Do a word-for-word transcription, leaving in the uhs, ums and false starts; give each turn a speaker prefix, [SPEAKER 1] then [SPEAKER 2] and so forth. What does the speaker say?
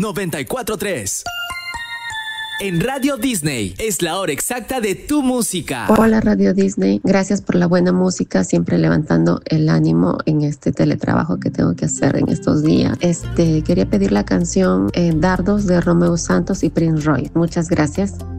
[SPEAKER 1] noventa y cuatro punto tres. En Radio Disney es la hora exacta de tu música.
[SPEAKER 2] Hola Radio Disney, gracias por la buena música, siempre levantando el ánimo en este teletrabajo que tengo que hacer en estos días. Este, quería pedir la canción eh, Dardos de Romeo Santos y Prince Royce. Muchas gracias.